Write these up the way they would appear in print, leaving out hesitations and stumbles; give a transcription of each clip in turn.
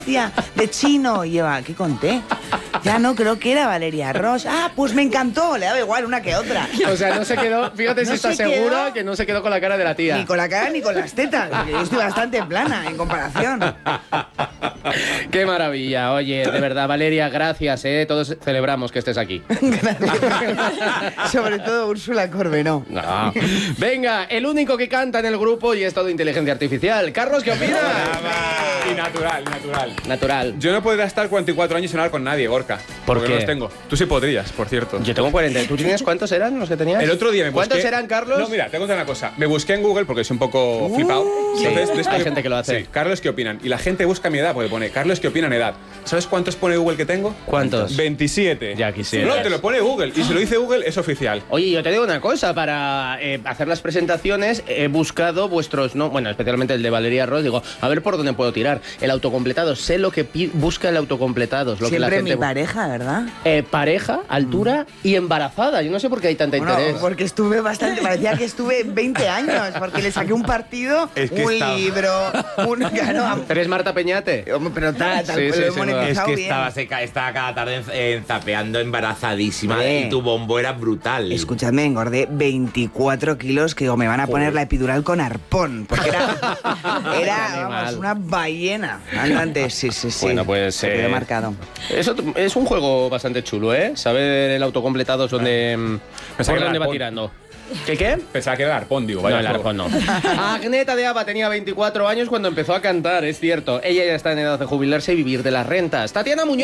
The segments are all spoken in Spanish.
de chino. Y yo, ¿qué conté? Ya no, creo que era Valeria Ross. Ah, pues me encantó, le daba igual una que otra. O sea, no se quedó, fíjate si está segura que no se quedó con la cara de la tía. Ni con la cara ni con las tetas, porque yo estoy bastante plana en comparación. Qué maravilla, oye, de verdad, Valeria, gracias, todos celebramos que estés aquí. Sobre todo Úrsula Corberó. No. Venga, el único que canta en el grupo y es todo inteligencia artificial. Carlos, ¿qué opinas? Y natural. Natural. Yo no podría estar 44 años sin hablar con nadie, Gorka. ¿Por porque qué? no los tengo. Tú sí podrías, por cierto. Yo tengo 40. ¿Tú tienes cuántos eran los que tenías? El otro día me busqué... ¿Cuántos eran, Carlos? No, mira, te voy a contar una cosa. Me busqué en Google porque soy un poco flipado. Sí, Entonces, hay gente que lo hace. Sí, Carlos, ¿qué opinan? Y la gente busca mi edad porque pone Carlos, ¿qué opinan edad? ¿Sabes cuántos pone Google que tengo? ¿Cuántos? 27. Ya quisiera. No, te lo pone Google. Y si lo dice Google, es oficial. Oye, yo te digo una cosa, para hacer las presentaciones he buscado vuestros, no, bueno, especialmente el de Valeria Ross, digo, a ver por dónde puedo tirar. El autocompletado, sé lo que busca el autocompletado. Lo Siempre que la gente mi pareja, ¿verdad? Pareja, altura y embarazada. Yo no sé por qué hay tanta interés. Porque estuve bastante, parecía que estuve 20 años, porque le saqué un partido, libro, claro. ¿Eres Marta Peñate? Pero tal, Sí, lo sí, he sí, monetizado Es que bien. estaba cada tarde zapeando embarazadísima Hombre. y tu bombo era brutal. Escuchadme, engordé 24 kilos, que digo, me van a poner la epidural con arpón, porque era vamos, una ballena andante. Sí. Bueno, pues, se quedó marcado. Eso es un juego bastante chulo, ¿eh? Saber el autocompletado es donde, por que era dónde va arpón. tirando. ¿Qué? Pensaba que era el arpón, digo. No, Vaya el juego. arpón no. Agneta de Aba tenía 24 años cuando empezó a cantar, es cierto. Ella ya está en edad de jubilarse y vivir de las rentas. ¡Tatiana Muñoz!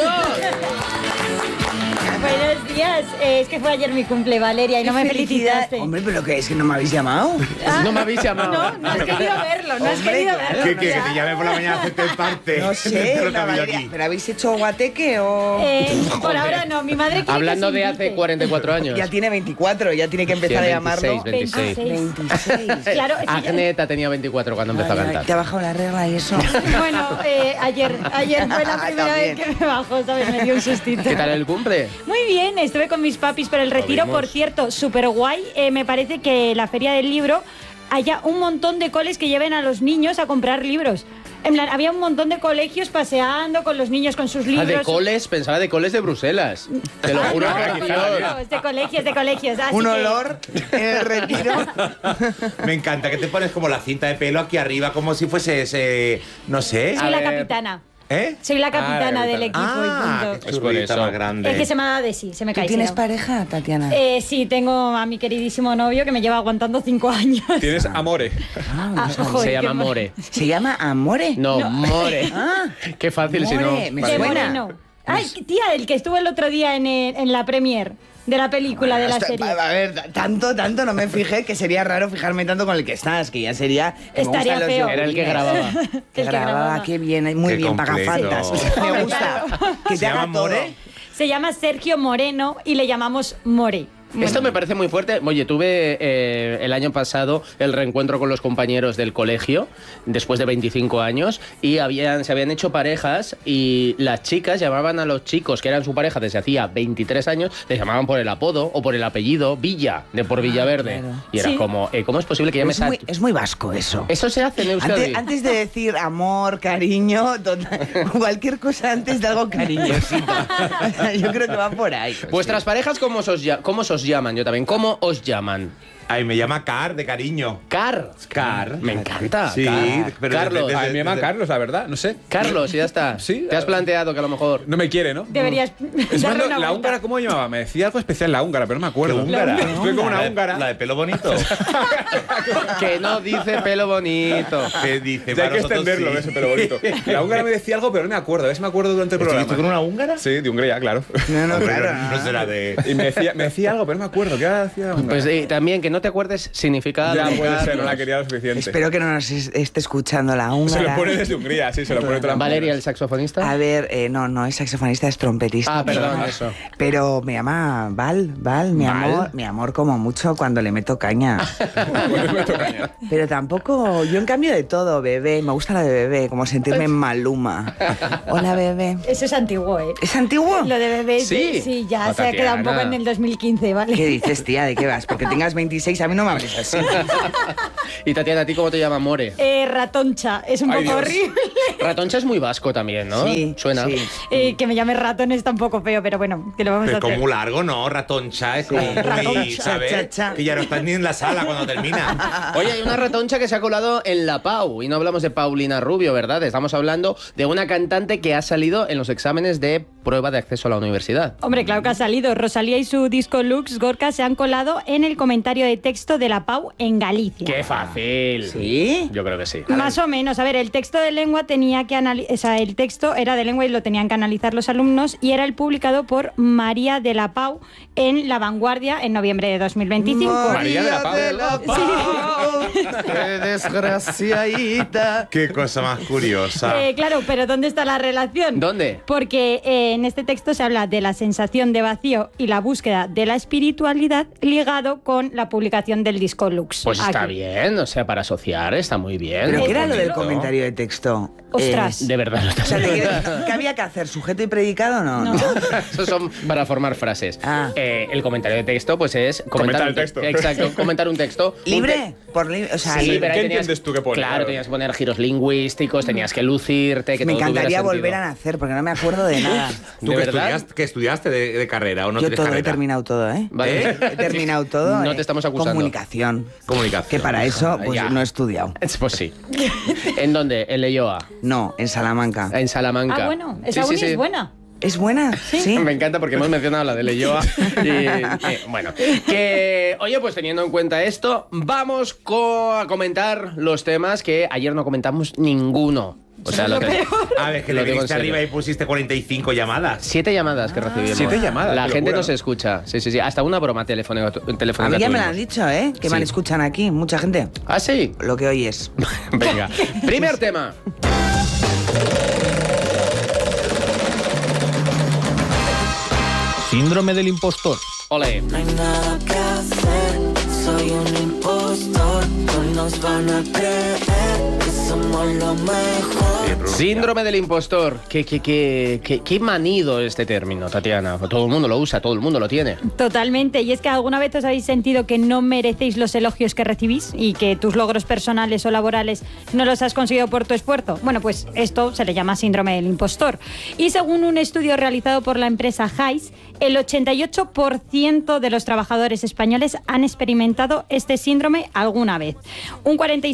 Buenos días. Es que fue ayer mi cumple, Valeria, y no me felicitaste. Hombre, ¿pero qué es? ¿Que no me habéis llamado? No me habéis llamado. No has querido verlo, no has Hombre, querido claro. verlo. ¿Qué, que te llame por la mañana a hacerte el parte? No sé, la Valeria, ¿pero habéis hecho guateque o...? Por ahora no, mi madre quiere Hablando que se de invite. hace 44 años. Ya tiene 24, ya tiene que empezar a llamarlo. 26. 26. Claro, sí, Agneta tenía 24 cuando empezó a cantar. ¿Te ha bajado la regla y eso? Bueno, ayer fue la primera vez que me bajó, ¿sabes? Me dio un sustito. ¿Qué tal el cumple? Muy bien, estuve con mis papis por el retiro, vimos. por cierto, súper guay. Me parece que la feria del libro haya un montón de coles que lleven a los niños a comprar libros. En plan, había un montón de colegios paseando con los niños con sus libros. de coles, pensaba de coles de Bruselas. Te lo juro. No, es de colegios. Así Un que- olor en el retiro. Me encanta que te pones como la cinta de pelo aquí arriba, como si fuese ese, no sé. Soy la ver. capitana. ¿Eh? Soy la capitana del equipo Ah, y qué punto. Es por churrita eso. más grande. Es que se me ha dado de sí, se me ¿Tú cae. tienes si no. pareja, Tatiana? Sí, tengo a mi queridísimo novio que me lleva aguantando 5 años. Tienes amore. Joder, Se qué llama mal. More. ¿Se llama Amore? No, More. Ah, Qué fácil si no. More, me De suena. Moreno. Ay, tía, el que estuvo el otro día en la premier de la película, de la Hasta- serie. A ver, tanto no me fijé, que sería raro fijarme tanto con el que estás, que ya sería... que me Estaría gustan los feo. Era el que yogurines. grababa. Que El que grababa, grababa. qué bien, muy Qué bien, completo. pagafantas. Me gusta. Que te ¿Se haga llama todo. More? Se llama Sergio Moreno y le llamamos More. Esto me parece muy fuerte. Oye, tuve el año pasado el reencuentro con los compañeros del colegio, después de 25 años, y se habían hecho parejas y las chicas llamaban a los chicos que eran su pareja desde hacía 23 años, les llamaban por el apodo o por el apellido Villa, de por Villaverde. claro. Y era Sí. como, ¿cómo es posible que llames Es muy vasco eso. Eso se hace en Euskadi. Antes de decir amor, cariño, cualquier cosa antes de algo cariñosito. Yo creo que va por ahí. Vuestras parejas, ¿cómo os llaman? Yo también. ¿Cómo os llaman? Ay, me llama Car, de cariño. Car. Car. Me encanta. Sí, Car. pero Carlos. A mí me llama Carlos, la verdad. No sé. Carlos, y ya está. Sí. Te has planteado que a lo mejor... No me quiere, ¿no? Deberías Es darle cuando una la vuelta. húngara, ¿cómo llamaba? Me decía algo especial la húngara, pero no me acuerdo. húngara? Estuve con una húngara. La de pelo bonito. Que no dice pelo bonito. ¿Qué dice? Ya hay Para que nosotros extenderlo, sí. ese pelo bonito. La húngara me decía algo, pero no me acuerdo. A ver si me acuerdo durante el ¿Estuviste programa. con una húngara? Sí, de Hungría, claro. No, Hombre, claro. no será de... Y me decía algo, pero no me acuerdo. ¿Qué decía la húngara? Pues también que no te acuerdes significa ya algo, puede ser, Carlos. no la quería lo suficiente. Espero que no nos esté escuchando la Se húngara. lo pone desde Hungría, sí, se lo pone toda la Valeria, el saxofonista. A ver, no es saxofonista, es trompetista. Ah, perdón, pero, eso. Pero me llama Val, mi amor como mucho cuando le meto caña. Pero tampoco, yo en cambio de todo, bebé, me gusta la de bebé, como sentirme en Maluma. Hola, bebé. Eso es antiguo, ¿eh? ¿Es antiguo? Lo de bebé, Sí. sí, ya Oh, se ha quedado un poco Tatiana. en el 2015, ¿vale? ¿Qué dices, tía? ¿De qué vas? Porque tengas 26, a mí no me hables así. Y Tatiana, ¿a ti cómo te llama More? Ratoncha, es un Ay, poco Dios. horrible. Ratoncha es muy vasco también, ¿no? Sí, Suena. sí. Que me llame ratón está un poco feo, pero bueno, que lo vamos a Pero hacer. como largo, ¿no? Ratoncha, es como muy, Ratoncha. ¿sabes? Cha, cha, cha. Que ya no estás ni en la sala cuando termina. Oye, hay una ratoncha que se ha colado en la PAU y no hablamos de Paulina Rubio, ¿verdad? Estamos hablando de una cantante que ha salido en los exámenes de prueba de acceso a la universidad. Hombre, claro que ha salido. Rosalía y su disco Lux Gorka se han colado en el comentario de texto de la PAU en Galicia. ¡Qué fácil! ¿Sí? Yo creo que sí. Más o menos. A ver, el texto de lengua tenía que el texto era de lengua y lo tenían que analizar los alumnos y era el publicado por María de la Pau en La Vanguardia en noviembre de 2025. María de la Pau. ¡Qué desgraciadita! Qué cosa más curiosa. Claro, pero ¿dónde está la relación? ¿Dónde? Porque en este texto se habla de la sensación de vacío y la búsqueda de la espiritualidad ligado con la publicación del disco Lux. Pues está Aquí. bien, o sea, para asociar está muy bien. ¿Pero muy qué era lo del bonito. comentario de texto? Ostras. De verdad lo O estás sea, ¿qué había que hacer? ¿Sujeto y predicado o no? Esos son para formar frases. Ah. El comentario de texto, pues es Comentar el texto. Exacto, comentar un texto. ¿Libre? Por libre. O sea, Sí, libre. pero ahí ¿Qué entiendes tú que pone? Claro, Claro. tenías que poner giros lingüísticos, tenías que lucirte, que Me todo tuviera encantaría sentido. volver a nacer porque no me acuerdo de nada. ¿Tú ¿De que verdad? estudiaste de carrera o no Yo tienes todo, he carrera? terminado todo, ¿eh? Vale. He terminado todo. No te estamos acusando. Comunicación. Comunicación. Que para eso pues, Ya. no he estudiado. Pues sí. ¿En dónde? En Leioa. No, en Salamanca. En Salamanca. Ah, bueno, esa uni es buena. ¿Es buena? Sí. Me encanta porque hemos mencionado la de Leioa. Bueno, que, oye, pues teniendo en cuenta esto, vamos a comentar los temas que ayer no comentamos ninguno. O sea, lo que, A ver, que Lo le digo en viniste serio. arriba y pusiste 45 llamadas. 7 llamadas que recibimos. 7 llamadas, La qué gente locura, nos ¿no? escucha. Sí, sí, sí. Hasta una broma telefónica. A mí ya me lo han dicho, ¿eh? Que Sí. me escuchan aquí, mucha gente. ¿Ah, sí? Lo que oyes. Venga. Primer tema. Síndrome del impostor. Ole. No hay nada que hacer, soy un impostor. No nos van a creer que somos lo mejor. Síndrome del impostor. Qué manido este término, Tatiana. Todo el mundo lo usa, todo el mundo lo tiene. Totalmente. Y es que alguna vez os habéis sentido que no merecéis los elogios que recibís y que tus logros personales o laborales no los has conseguido por tu esfuerzo. Bueno, pues esto se le llama síndrome del impostor. Y según un estudio realizado por la empresa Hays, el 88% de los trabajadores españoles han experimentado este síndrome alguna vez. Un 47%